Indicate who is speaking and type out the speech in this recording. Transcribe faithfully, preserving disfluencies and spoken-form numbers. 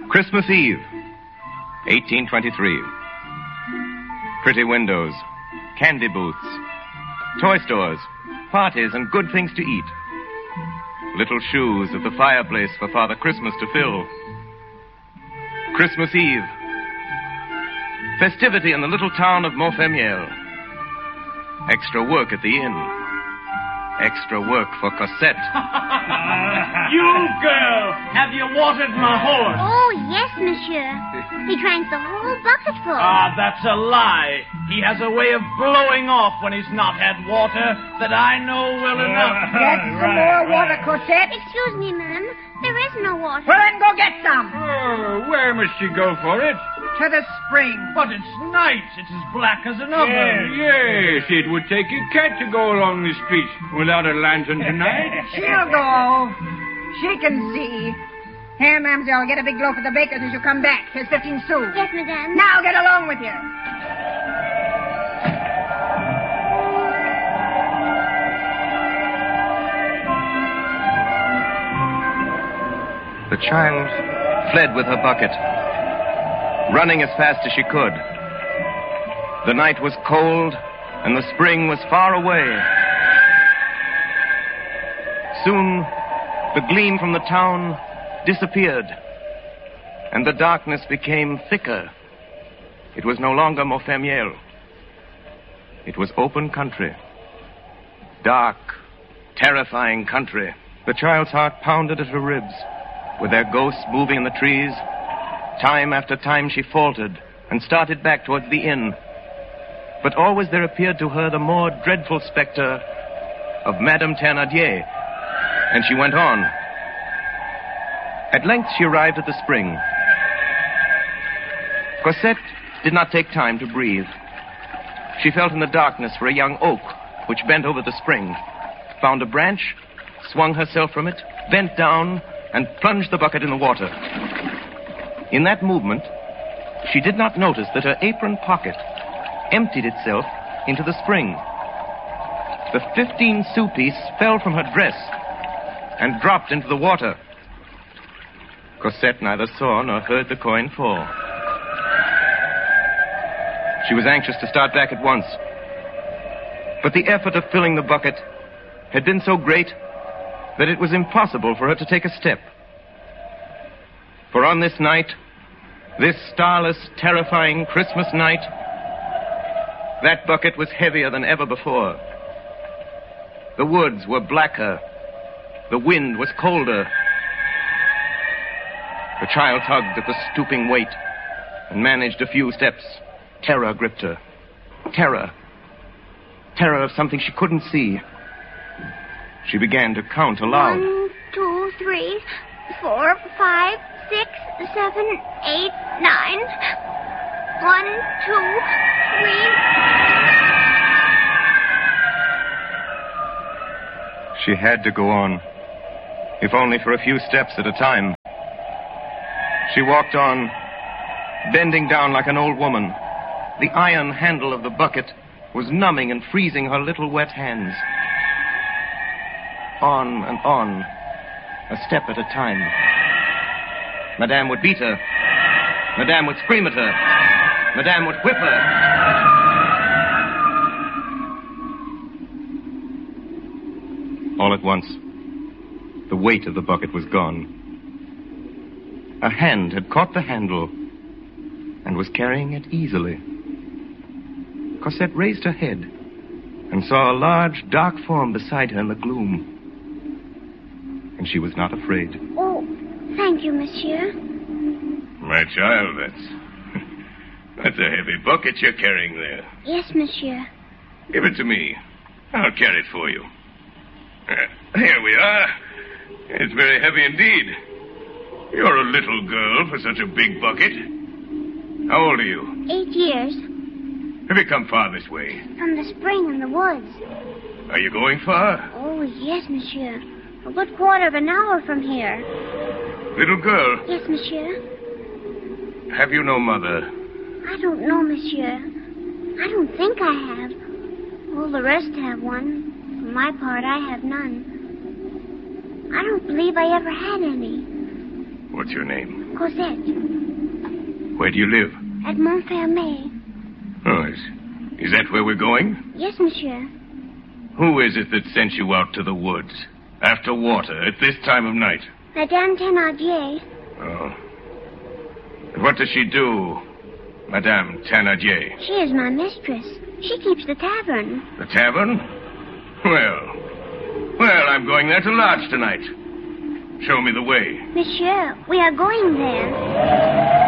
Speaker 1: Christmas Eve, eighteen twenty-three. Pretty windows, candy booths, toy stores, parties, and good things to eat. Little shoes at the fireplace for Father Christmas to fill. Christmas Eve. Festivity in the little town of Montfermeil. Extra work at the inn. Extra work for Cosette.
Speaker 2: You girl, have you watered my horse?
Speaker 3: Oh, yes, monsieur. He drank the whole bucket full.
Speaker 2: Ah, that's a lie. He has a way of blowing off when he's not had water that I know well enough.
Speaker 4: Get some
Speaker 5: right,
Speaker 4: more
Speaker 5: right.
Speaker 4: water, Cosette.
Speaker 3: Excuse me, ma'am. There is no water.
Speaker 4: Well, then go get some.
Speaker 5: Oh, where must she go for it?
Speaker 4: To the spring.
Speaker 2: But it's night. It's as black as an oven.
Speaker 5: Yes, it would take a cat to go along the street without a lantern tonight.
Speaker 4: She'll go. She can see. Here, mademoiselle, get a big loaf of the baker's as you come back. Here's fifteen sous.
Speaker 3: Yes, madame.
Speaker 4: Now get along with you.
Speaker 1: The child fled with her bucket, running as fast as she could. The night was cold, and the spring was far away. Soon, the gleam from the town disappeared, and the darkness became thicker. It was no longer Montfermeil. It was open country. Dark, terrifying country. The child's heart pounded at her ribs, with their ghosts moving in the trees. Time after time she faltered and started back towards the inn. But always there appeared to her the more dreadful specter of Madame Thénardier, and she went on. At length she arrived at the spring. Cosette did not take time to breathe. She felt in the darkness for a young oak which bent over the spring, found a branch, swung herself from it, bent down, and plunged the bucket in the water. In that movement, she did not notice that her apron pocket emptied itself into the spring. The fifteen sou piece fell from her dress and dropped into the water. Cosette neither saw nor heard the coin fall. She was anxious to start back at once, but the effort of filling the bucket had been so great that it was impossible for her to take a step. For on this night, this starless, terrifying Christmas night, that bucket was heavier than ever before. The woods were blacker. The wind was colder. The child tugged at the stooping weight and managed a few steps. Terror gripped her. Terror. Terror of something she couldn't see. She began to count aloud.
Speaker 3: One, two, three, four, five, six, seven, eight, nine. One, two, three.
Speaker 1: She had to go on, if only for a few steps at a time. She walked on, bending down like an old woman. The iron handle of the bucket was numbing and freezing her little wet hands. On and on, a step at a time. Madame would beat her. Madame would scream at her. Madame would whip her. All at once, the weight of the bucket was gone. A hand had caught the handle and was carrying it easily. Cosette raised her head and saw a large, dark form beside her in the gloom. And she was not afraid.
Speaker 3: Oh, thank you, monsieur.
Speaker 6: My child, that's... that's a heavy bucket you're carrying there.
Speaker 3: Yes, monsieur.
Speaker 6: Give it to me. I'll carry it for you. Uh, here we are. It's very heavy indeed. You're a little girl for such a big bucket. How old are you?
Speaker 3: Eight years.
Speaker 6: Have you come far this way?
Speaker 3: From the spring in the woods.
Speaker 6: Are you going far?
Speaker 3: Oh, yes, monsieur. A good quarter of an hour from here.
Speaker 6: Little girl,
Speaker 3: Yes, monsieur.
Speaker 6: have you no mother?
Speaker 3: I don't know, monsieur. I don't think I have. All the rest have one. For my part, I have none. I don't believe I ever had any.
Speaker 6: What's your name?
Speaker 3: Cosette.
Speaker 6: Where do you live?
Speaker 3: At Montfermeil.
Speaker 6: Oh, is, is that where we're going?
Speaker 3: Yes, monsieur.
Speaker 6: Who is it that sent you out to the woods? After water, at this time of night?
Speaker 3: Madame Thénardier.
Speaker 6: Oh. And what does she do, Madame Thénardier?
Speaker 3: She is my mistress. She keeps the tavern.
Speaker 6: The tavern? Well, well, I'm going there to lodge tonight. Show me the way.
Speaker 3: Monsieur, we are going there.